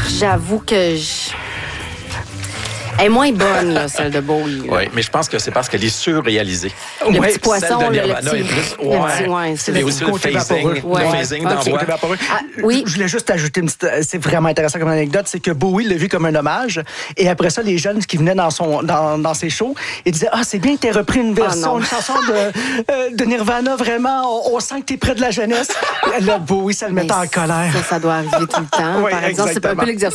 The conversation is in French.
J'avoue que elle est moins bonne, là, celle de Bowie. Oui, mais je pense que c'est parce qu'elle est surréalisée. Le Ouais, petit poisson, celle de le Nirvana petit... est plus... c'est Mais le aussi petit... le phasing. vaporeux. Le phasing dans petit voix. côté vaporeux. oui. Je voulais juste ajouter une petite... C'est vraiment intéressant comme anecdote, c'est que Bowie l'a vu comme un hommage. Et après ça, les jeunes qui venaient dans ses shows, ils disaient « Ah, c'est bien que t'aies repris une version, une chanson de Nirvana, vraiment. On sent que t'es près de la jeunesse. » Là, Bowie, ça le mettait en colère. Ça doit arriver tout le temps. Oui, Par exemple, c'est un peu exactement. l'exercice